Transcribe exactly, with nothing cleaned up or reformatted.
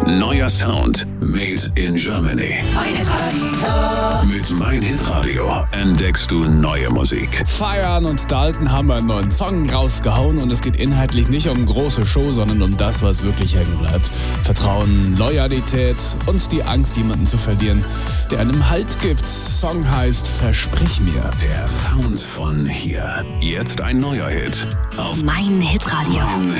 Neuer Sound made in Germany. Mein Hitradio. Mit Mein Hitradio entdeckst du neue Musik. Feiern und Dalton haben einen neuen Song rausgehauen und es geht inhaltlich nicht um große Show, sondern um das, was wirklich hängen bleibt. Vertrauen, Loyalität und die Angst, jemanden zu verlieren, der einem Halt gibt. Song heißt Versprich mir. Der Sound von hier. Jetzt ein neuer Hit auf Mein Hitradio. Mein